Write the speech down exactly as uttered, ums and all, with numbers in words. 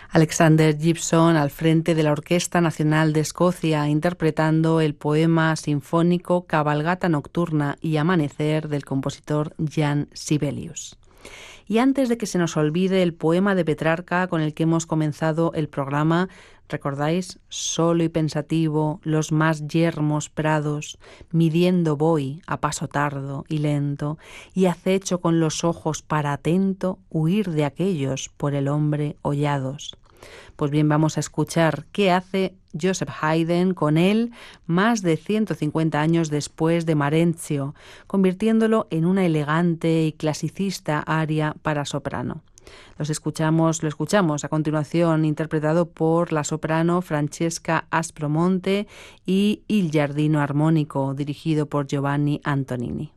Alexander Gibson al frente de la Orquesta Nacional de Escocia, interpretando el poema sinfónico Cabalgata Nocturna y Amanecer del compositor Jan Sibelius. Y antes de que se nos olvide el poema de Petrarca con el que hemos comenzado el programa, ¿recordáis? Solo y pensativo, los más yermos prados, midiendo voy a paso tardo y lento, y acecho con los ojos para atento huir de aquellos por el hombre hollados. Pues bien, vamos a escuchar qué hace Joseph Haydn con él más de ciento cincuenta años después de Marenzio, convirtiéndolo en una elegante y clasicista aria para soprano. Los escuchamos, lo escuchamos a continuación interpretado por la soprano Francesca Aspromonte y Il Giardino Armonico, dirigido por Giovanni Antonini.